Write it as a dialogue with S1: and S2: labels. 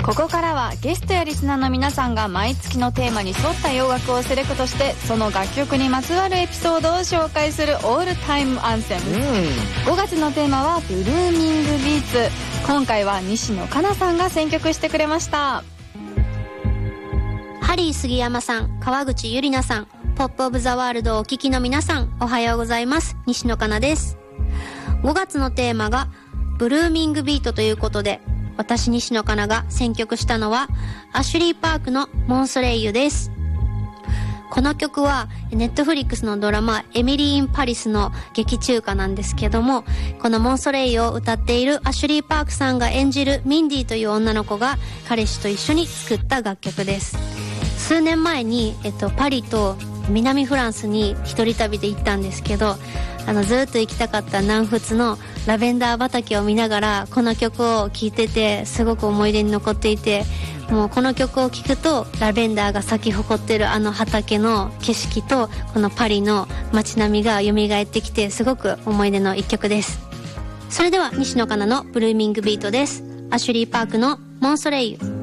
S1: ここからはゲストやリスナーの皆さんが毎月のテーマに沿った洋楽をセレクトしてその楽曲にまつわるエピソードを紹介するオールタイムアンセム。5月のテーマはブルーミングビーツ。今回は西野カナさんが選曲してくれました。
S2: ハリー杉山さん、川口ゆりなさん、ポップオブザワールドをお聴きの皆さん、おはようございます。西野カナです。5月のテーマがブルーミングビートということで、私西野カナが選曲したのはアシュリー・パークのモンソレイユです。この曲はネットフリックスのドラマエミリー・イン・パリスの劇中歌なんですけども、このモンソレイユを歌っているアシュリー・パークさんが演じるミンディという女の子が彼氏と一緒に作った楽曲です。数年前に、パリと南フランスに一人旅で行ったんですけど、ずっと行きたかった南仏のラベンダー畑を見ながらこの曲を聴いてて、すごく思い出に残っていて、もうこの曲を聴くとラベンダーが咲き誇ってる畑の景色とこのパリの街並みが蘇ってきて、すごく思い出の一曲です。それでは西野カナのブルーミングビートです。アシュリー・パークのモンソレイユ。